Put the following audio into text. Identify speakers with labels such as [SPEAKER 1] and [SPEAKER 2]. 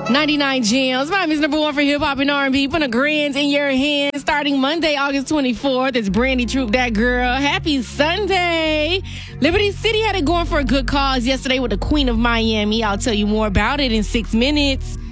[SPEAKER 1] 99 Gems. My name is number one for hip hop and R&B. Put a grands in your hands. Starting Monday, August 24th. It's Brandy Troop, that girl. Happy Sunday. Liberty City had it going for a good cause yesterday with the Queen of Miami. I'll tell you more about it in 6 minutes.